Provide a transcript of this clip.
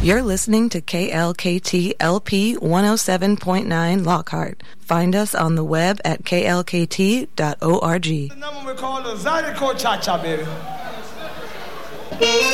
You're listening to KLKT LP 107.9 Lockhart. Find us on the web at klkt.org. The number we call the Zydeco Cha-Cha, baby.